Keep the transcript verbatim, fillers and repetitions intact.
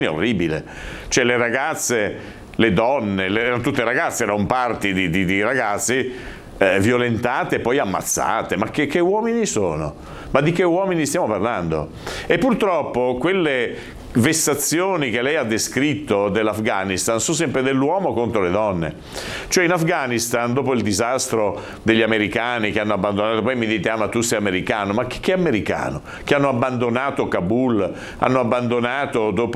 È orribile, cioè le ragazze, le donne, le, erano tutte ragazze, era un party di, di, di ragazzi eh, violentate e poi ammazzate. Ma che, che uomini sono? Ma di che uomini stiamo parlando? E purtroppo quelle vessazioni che lei ha descritto dell'Afghanistan sono sempre dell'uomo contro le donne. Cioè in Afghanistan, dopo il disastro degli americani che hanno abbandonato, poi mi dite ah ma tu sei americano, ma che, che americano? Che hanno abbandonato Kabul, hanno abbandonato dopo